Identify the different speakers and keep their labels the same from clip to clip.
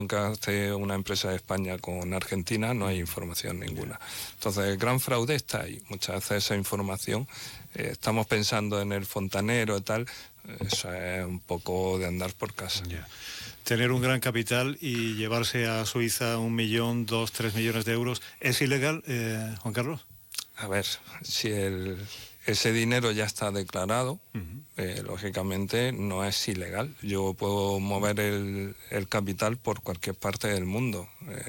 Speaker 1: que hace una empresa de España con Argentina, no hay información ninguna. Entonces, el gran fraude está ahí. Muchas veces esa información, estamos pensando en el fontanero y tal, eso es un poco de andar por casa.
Speaker 2: Yeah. Tener un gran capital y llevarse a Suiza 1 millón, 2, 3 millones de euros, ¿es ilegal, Juan Carlos?
Speaker 1: A ver, si ese dinero ya está declarado, lógicamente no es ilegal. Yo puedo mover el capital por cualquier parte del mundo.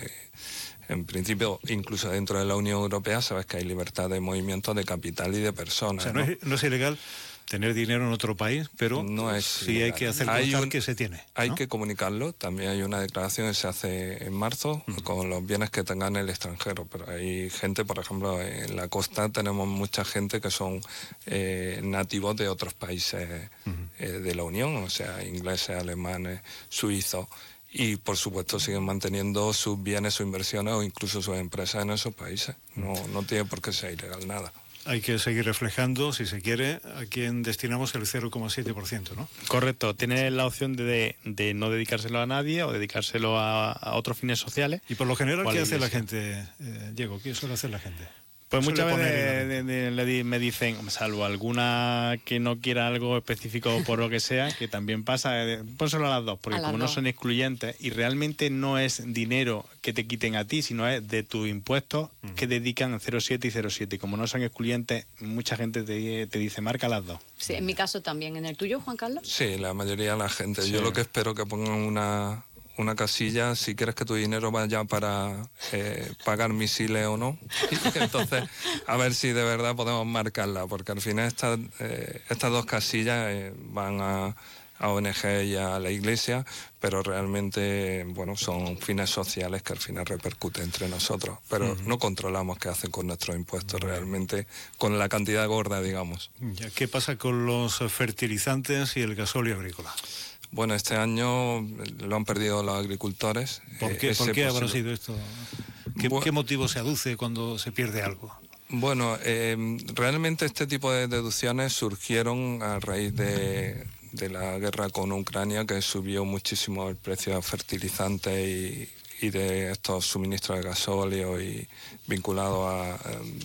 Speaker 1: En principio, incluso dentro de la Unión Europea, sabes que hay libertad de movimiento de capital y de personas.
Speaker 2: O sea, no es ilegal tener dinero en otro país, pero
Speaker 1: no es
Speaker 2: sí
Speaker 1: ilegal.
Speaker 2: hay que hacer constar que se tiene, ¿no?
Speaker 1: Hay que comunicarlo. También hay una declaración que se hace en marzo con los bienes que tengan en el extranjero. Pero hay gente, por ejemplo, en la costa tenemos mucha gente que son nativos de otros países de la Unión, o sea, ingleses, alemanes, suizos. Y, por supuesto, siguen manteniendo sus bienes, sus inversiones o incluso sus empresas en esos países. No tiene por qué ser ilegal nada.
Speaker 2: Hay que seguir reflejando, si se quiere, a quién destinamos el 0,7%, ¿no?
Speaker 3: Correcto. Tiene la opción de no dedicárselo a nadie o dedicárselo a otros fines sociales.
Speaker 2: Y por lo general, ¿qué hace la gente, Diego? ¿Qué suele hacer la gente?
Speaker 3: Pues muchas veces me dicen, salvo alguna que no quiera algo específico por lo que sea, que también pasa, pónselo a las dos, porque como no son excluyentes y realmente no es dinero que te quiten a ti, sino es de tus impuestos que dedican 0,7 y 0,7. Y como no son excluyentes, mucha gente te dice, marca las dos.
Speaker 4: Sí, en mi caso también. ¿En el tuyo, Juan Carlos?
Speaker 1: Sí, la mayoría de la gente.
Speaker 3: Sí.
Speaker 1: Yo lo que espero que pongan una casilla, si quieres que tu dinero vaya para pagar misiles o no. Entonces, a ver si de verdad podemos marcarla, porque al final estas dos casillas van a ONG y a la Iglesia, pero realmente, bueno, son fines sociales que al final repercuten entre nosotros, pero no controlamos qué hacen con nuestros impuestos realmente, con la cantidad gorda, digamos.
Speaker 2: ¿Qué pasa con los fertilizantes y el gasóleo agrícola?
Speaker 1: Bueno, este año lo han perdido los agricultores.
Speaker 2: ¿Por qué habrá sido esto? ¿Qué motivo se aduce cuando se pierde algo?
Speaker 1: Bueno, realmente este tipo de deducciones surgieron a raíz de la guerra con Ucrania, que subió muchísimo el precio de fertilizantes y de estos suministros de gasóleo y vinculado a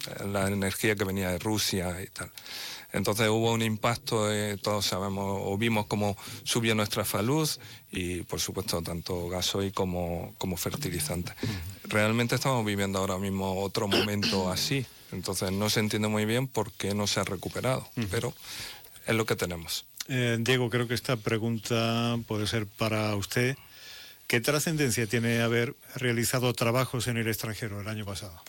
Speaker 1: la energía que venía de Rusia y tal. Entonces hubo un impacto, todos sabemos o vimos cómo subió nuestra luz y por supuesto tanto gasoil como fertilizantes. Realmente estamos viviendo ahora mismo otro momento así, entonces no se entiende muy bien por qué no se ha recuperado, pero es lo que tenemos.
Speaker 2: Diego, creo que esta pregunta puede ser para usted. ¿Qué trascendencia tiene haber realizado trabajos en el extranjero el año pasado?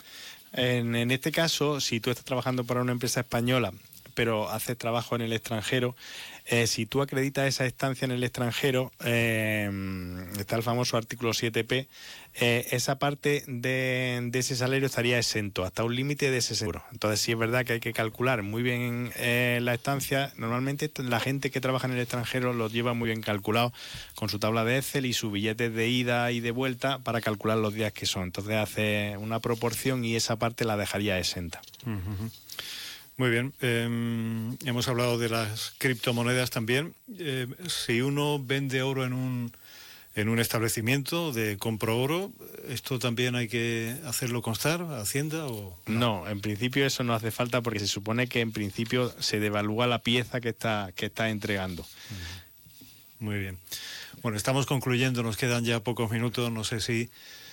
Speaker 3: En este caso, si tú estás trabajando para una empresa española, pero haces trabajo en el extranjero, si tú acreditas esa estancia en el extranjero, está el famoso artículo 7P, esa parte de ese salario estaría exento, hasta un límite de 60 euros. Entonces sí es verdad que hay que calcular muy bien la estancia. Normalmente la gente que trabaja en el extranjero lo lleva muy bien calculado con su tabla de Excel y sus billetes de ida y de vuelta para calcular los días que son. Entonces hace una proporción y esa parte la dejaría exenta.
Speaker 2: Muy bien, hemos hablado de las criptomonedas también. Si uno vende oro en un establecimiento de compro oro, ¿esto también hay que hacerlo constar a Hacienda o no?
Speaker 3: No, en principio eso no hace falta porque se supone que en principio se devalúa la pieza que está entregando.
Speaker 2: Muy bien. Bueno, estamos concluyendo, nos quedan ya pocos minutos, no sé si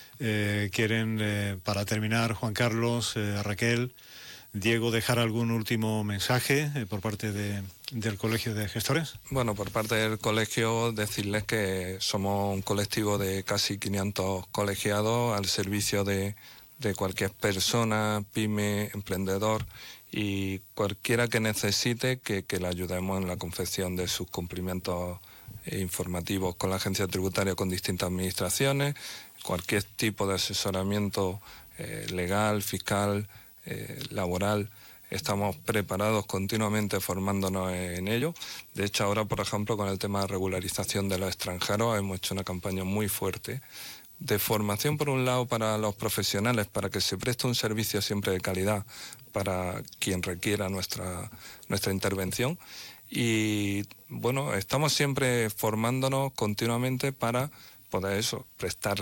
Speaker 2: quieren, para terminar, Juan Carlos, Raquel, Diego, dejar algún último mensaje por parte del Colegio de Gestores.
Speaker 1: Bueno, por parte del colegio decirles que somos un colectivo de casi 500 colegiados al servicio de cualquier persona, pyme, emprendedor y cualquiera que necesite que le ayudemos en la confección de sus cumplimientos informativos con la agencia tributaria, con distintas administraciones, cualquier tipo de asesoramiento legal, fiscal, laboral. Estamos preparados continuamente formándonos en ello. De hecho, ahora, por ejemplo, con el tema de regularización de los extranjeros, hemos hecho una campaña muy fuerte de formación, por un lado, para los profesionales, para que se preste un servicio siempre de calidad para quien requiera nuestra intervención. Y, bueno, estamos siempre formándonos continuamente para poder prestar